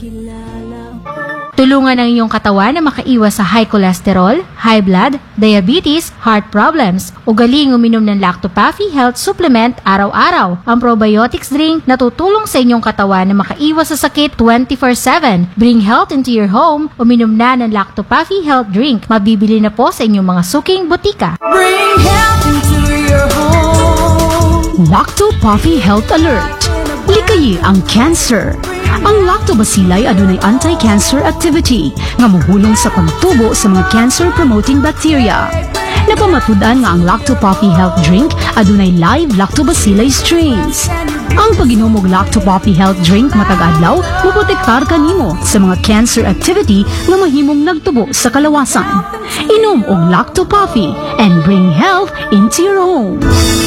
Tulungan ang iyong katawan na makaiwas sa high cholesterol, high blood, diabetes, heart problems. Ugaling uminom ng Lactopafi Health Supplement araw-araw. Ang probiotics drink na tutulong sa inyong katawan na makaiwas sa sakit 24/7. Bring health into your home. Uminom na ng Lactopafi Health Drink. Mabibili na po sa inyong mga suking butika. Bring health into your home. Lactopafi Health Alert. Likayi ang cancer. Ang lactobacilli adunay anti-cancer activity nga mohulong sa pagtubo sa mga cancer-promoting bacteria. Napamatudan nga ang Lactopafi Health Drink adunay live lactobacilli strains. Ang pag-inom og Lactopafi Health Drink matag adlaw moprotektar kanimo sa mga cancer activity nga mahimong nagtubo sa kalawasan. Inom og Lactopafi and bring health into your home.